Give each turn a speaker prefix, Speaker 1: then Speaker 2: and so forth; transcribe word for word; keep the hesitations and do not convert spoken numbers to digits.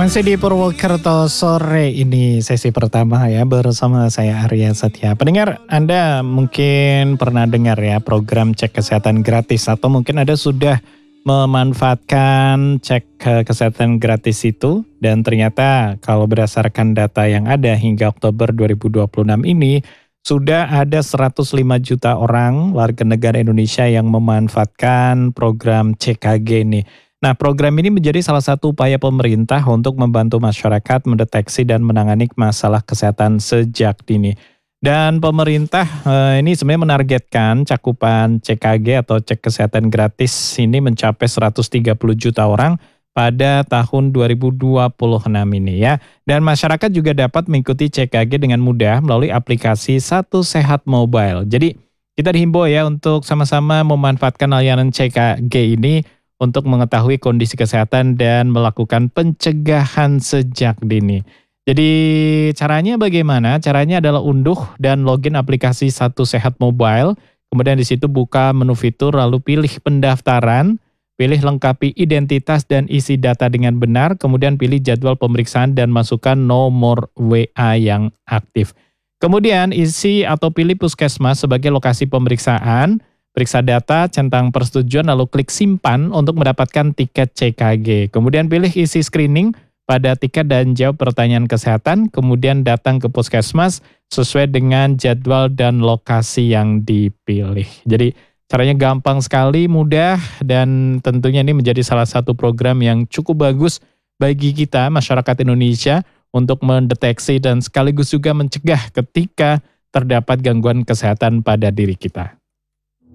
Speaker 1: Masih di Purwokerto sore ini sesi pertama ya bersama saya Arya Satya. Pendengar, Anda mungkin pernah dengar ya program cek kesehatan gratis atau mungkin Anda sudah memanfaatkan cek ke- kesehatan gratis itu dan ternyata kalau berdasarkan data yang ada hingga Oktober dua ribu dua puluh enam ini sudah ada seratus lima juta orang warga negara Indonesia yang memanfaatkan program C K G ini. Nah, program ini menjadi salah satu upaya pemerintah untuk membantu masyarakat mendeteksi dan menangani masalah kesehatan sejak dini. Dan pemerintah eh, ini sebenarnya menargetkan cakupan C K G atau cek kesehatan gratis ini mencapai seratus tiga puluh juta orang pada tahun dua ribu dua puluh enam ini ya. Dan masyarakat juga dapat mengikuti C K G dengan mudah melalui aplikasi Satu Sehat Mobile. Jadi kita dihimbau ya untuk sama-sama memanfaatkan layanan C K G ini untuk mengetahui kondisi kesehatan dan melakukan pencegahan sejak dini. Jadi caranya bagaimana? Caranya adalah unduh dan login aplikasi Satu Sehat Mobile, kemudian di situ buka menu fitur lalu pilih pendaftaran, pilih lengkapi identitas dan isi data dengan benar, kemudian pilih jadwal pemeriksaan dan masukkan nomor W A yang aktif. Kemudian isi atau pilih puskesmas sebagai lokasi pemeriksaan, periksa data, centang persetujuan, lalu klik simpan untuk mendapatkan tiket C K G. Kemudian pilih isi screening pada tiket dan jawab pertanyaan kesehatan, kemudian datang ke puskesmas sesuai dengan jadwal dan lokasi yang dipilih. Jadi caranya gampang sekali, mudah, dan tentunya ini menjadi salah satu program yang cukup bagus bagi kita, masyarakat Indonesia, untuk mendeteksi dan sekaligus juga mencegah ketika terdapat gangguan kesehatan pada diri kita.